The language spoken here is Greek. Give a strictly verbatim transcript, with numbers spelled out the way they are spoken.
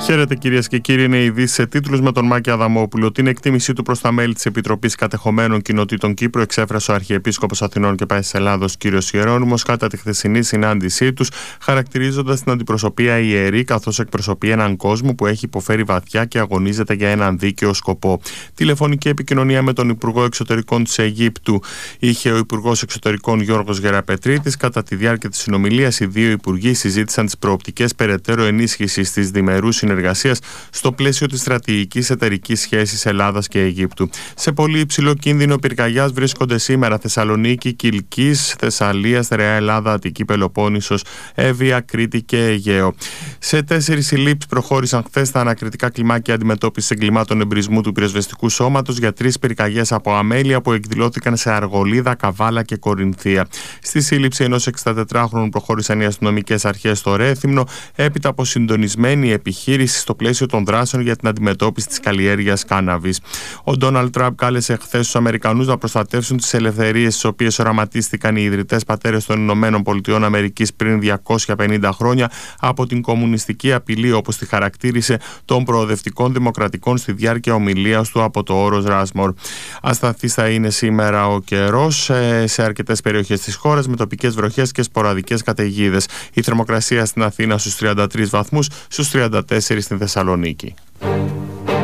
Χαίρετε κυρίες και κύριοι, είναι ειδήσεις σε τίτλους με τον Μάκη Αδαμόπουλο. Την εκτίμησή του προς τα μέλη της Επιτροπής Κατεχομένων Κοινοτήτων Κύπρου εξέφρασε ο Αρχιεπίσκοπος Αθηνών και Πάσης Ελλάδος κ. Ιερώνυμος κατά τη χθεσινή συνάντησή τους, χαρακτηρίζοντας την αντιπροσωπεία ιερή καθώς εκπροσωπεί έναν κόσμο που έχει υποφέρει βαθιά και αγωνίζεται για έναν δίκαιο σκοπό. Τηλεφωνική επικοινωνία με τον Υπουργό Εξωτερικών της Αιγύπτου είχε ο Υπουργός Εξωτερικών Γιώργος Γεραπετρίτης. Κατά τη διάρκεια της συνομιλίας, οι δύο υπουργοί συζήτησαν τις προοπτικές περαιτέρω ενίσχυσης της διμερούς συνεργασίας στο πλαίσιο της στρατηγικής εταιρικής σχέσης Ελλάδας και Αιγύπτου. Σε πολύ υψηλό κίνδυνο πυρκαγιάς βρίσκονται σήμερα Θεσσαλονίκη, Κιλκής, Θεσσαλία, Στερεά Ελλάδα, Αττική, Πελοπόννησος, Εύβοια, Κρήτη και Αιγαίο. Σε τέσσερις συλλήψεις προχώρησαν χθες τα ανακριτικά κλιμάκια αντιμετώπισης εγκλημάτων εμπρισμού του πυροσβεστικού σώματος για τρεις πυρκαγιές από αμέλεια που εκδηλώθηκαν σε Αργολίδα, Καβάλα και Κορινθία. Στη σύλληψη ενός εξηντατετράχρονου προχώρησαν οι αστυνομικές αρχές στο Ρέθυμνο, έπειτα από συντονισμένη επιχείρηση στο πλαίσιο των δράσεων για την αντιμετώπιση της καλλιέργειας κάναβης. Ο Ντόναλντ Τραμπ κάλεσε χθες τους Αμερικανούς να προστατεύσουν τις ελευθερίες τις οποίες οραματίστηκαν οι ιδρυτές πατέρες των Ηνωμένων Πολιτειών Αμερικής πριν διακόσια πενήντα χρόνια από την κομμουνιστική απειλή, όπως τη χαρακτήρισε, των προοδευτικών δημοκρατικών στη διάρκεια ομιλίας του από το όρος Ράσμορ. Ασταθής θα είναι σήμερα ο καιρός σε αρκετές περιοχές της χώρας με τοπικές βροχές και σποραδικές καταιγίδες. Η θερμοκρασία στην Αθήνα στους τριάντα τρεις βαθμούς, στους τριάντα τέσσερις στην Θεσσαλονίκη.